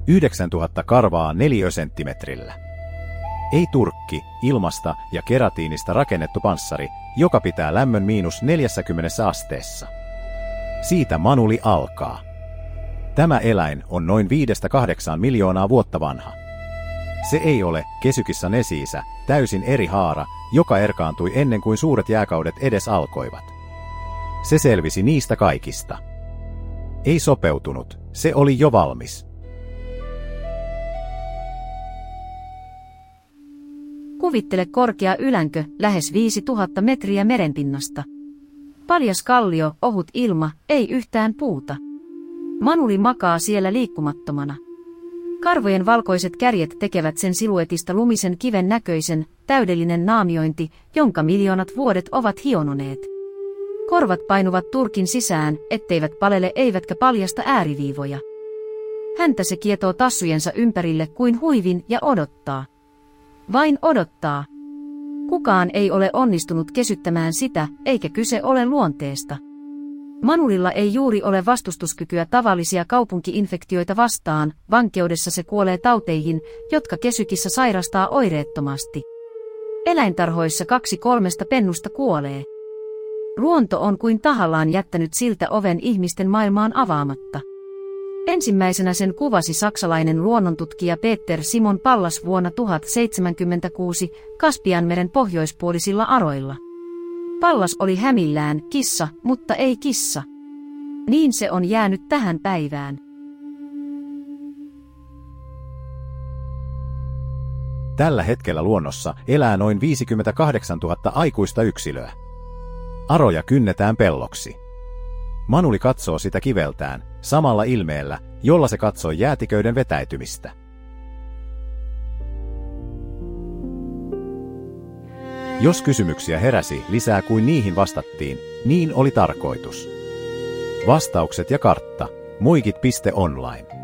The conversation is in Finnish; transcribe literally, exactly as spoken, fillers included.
yhdeksäntuhatta karvaa neliösenttimetrillä. Ei turkki, ilmasta ja keratiinista rakennettu panssari, joka pitää lämmön miinus neljässäkymmenessä asteessa. Siitä Manuli alkaa. Tämä eläin on noin viidestä kahdeksaan miljoonaa vuotta vanha. Se ei ole, kesykissa nesiisä, täysin eri haara, joka erkaantui ennen kuin suuret jääkaudet edes alkoivat. Se selvisi niistä kaikista. Ei sopeutunut, se oli jo valmis. Kuvittele korkea ylänkö, lähes viisituhatta metriä merenpinnasta. Paljas kallio, ohut ilma, ei yhtään puuta. Manuli makaa siellä liikkumattomana. Karvojen valkoiset kärjet tekevät sen siluetista lumisen kiven näköisen, täydellinen naamiointi, jonka miljoonat vuodet ovat hiononeet. Korvat painuvat turkin sisään, etteivät palele eivätkä paljasta ääriviivoja. Häntä se kietoo tassujensa ympärille kuin huivin ja odottaa. Vain odottaa. Kukaan ei ole onnistunut kesyttämään sitä, eikä kyse ole luonteesta. Manulilla ei juuri ole vastustuskykyä tavallisia kaupunki-infektioita vastaan, vankeudessa se kuolee tauteihin, jotka kesykissä sairastaa oireettomasti. Eläintarhoissa kaksi kolmesta pennusta kuolee. Luonto on kuin tahallaan jättänyt siltä oven ihmisten maailmaan avaamatta. Ensimmäisenä sen kuvasi saksalainen luonnontutkija Peter Simon Pallas vuonna tuhatseitsemänkymmentäkuusi Kaspianmeren pohjoispuolisilla aroilla. Pallas oli hämillään, kissa, mutta ei kissa. Niin se on jäänyt tähän päivään. Tällä hetkellä luonnossa elää noin viisikymmentäkahdeksantuhatta aikuista yksilöä. Aroja kynnetään pelloksi. Manuli katsoo sitä kiveltään, samalla ilmeellä, jolla se katsoi jäätiköiden vetäytymistä. Jos kysymyksiä heräsi lisää kuin niihin vastattiin, niin oli tarkoitus. Vastaukset ja kartta, muikit piste online.